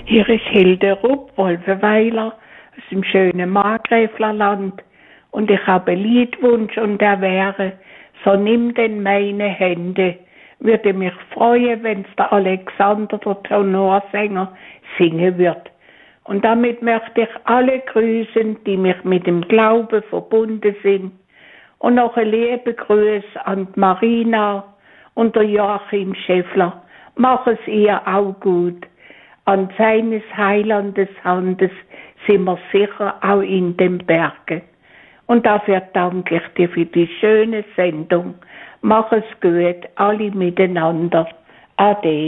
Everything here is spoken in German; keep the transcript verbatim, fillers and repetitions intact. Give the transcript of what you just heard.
Hier ist Hilde Rupp, Wolfenweiler, aus dem schönen Markgräflerland. Und ich habe einen Liedwunsch und der wäre, so nimm denn meine Hände. Würde mich freuen, wenn es der Alexander, der Tenorsänger, singen wird. Und damit möchte ich alle grüßen, die mich mit dem Glauben verbunden sind. Und noch ein lieben Gruß an die Marina und der Joachim Schäffler. Mach es ihr auch gut. An seines Heilandes Handes sind wir sicher auch in den Bergen. Und dafür danke ich dir für die schöne Sendung. Mach es gut, alle miteinander. Ade.